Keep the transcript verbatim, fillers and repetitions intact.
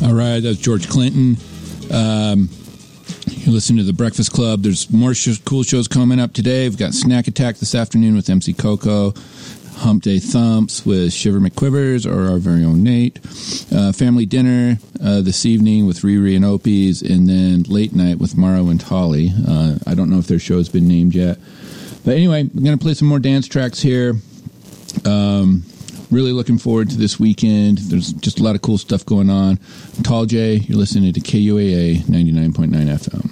All right, that's George Clinton. Um, you listen to The Breakfast Club. There's more sh- cool shows coming up today. We've got Snack Attack this afternoon with M C Coco. Hump Day Thumps with Shiver McQuivers or our very own Nate. Uh, family Dinner uh, this evening with Riri and Opie's. And then Late Night with Morrow and Tolly. Uh, I don't know if their show's been named yet. But anyway, I'm going to play some more dance tracks here. Um... Really looking forward to this weekend. There's just a lot of cool stuff going on. Tall J, you're listening to K U A A ninety-nine point nine F M.